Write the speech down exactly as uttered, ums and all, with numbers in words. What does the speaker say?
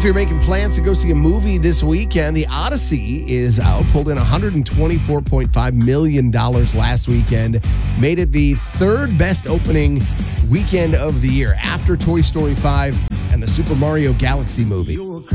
If you're making plans to go see a movie this weekend, The Odyssey is out. Pulled in one hundred twenty-four point five million dollars last weekend. Made it the third best opening weekend of the year after Toy Story five and the Super Mario Galaxy movie.